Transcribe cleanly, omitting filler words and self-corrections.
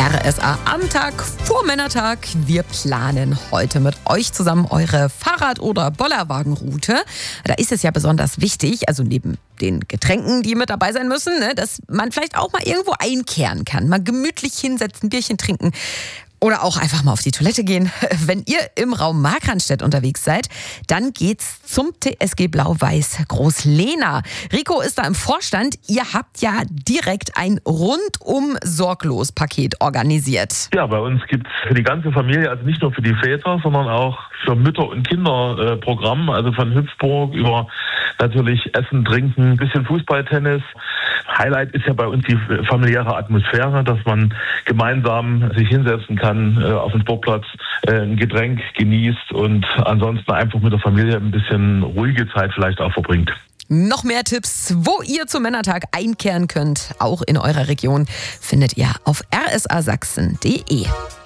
RSA am Tag vor Männertag. Wir planen heute mit euch zusammen eure Fahrrad- oder Bollerwagenroute. Da ist es ja besonders wichtig, also neben den Getränken, die mit dabei sein müssen, dass man vielleicht auch mal irgendwo einkehren kann. Mal gemütlich hinsetzen, Bierchen trinken. Oder auch einfach mal auf die Toilette gehen. Wenn ihr im Raum Markranstädt unterwegs seid, dann geht's zum TSG Blau-Weiß Großlehna. Rico ist da im Vorstand. Ihr habt ja direkt ein Rundum-Sorglos-Paket organisiert. Ja, bei uns gibt's für die ganze Familie, also nicht nur für die Väter, sondern auch für Mütter und Kinder Programm. Also von Hüpfburg über natürlich Essen, Trinken, bisschen Fußball, Tennis. Highlight ist ja bei uns die familiäre Atmosphäre, dass man gemeinsam sich hinsetzen kann auf dem Sportplatz, ein Getränk genießt und ansonsten einfach mit der Familie ein bisschen ruhige Zeit vielleicht auch verbringt. Noch mehr Tipps, wo ihr zum Männertag einkehren könnt, auch in eurer Region, findet ihr auf rsasachsen.de.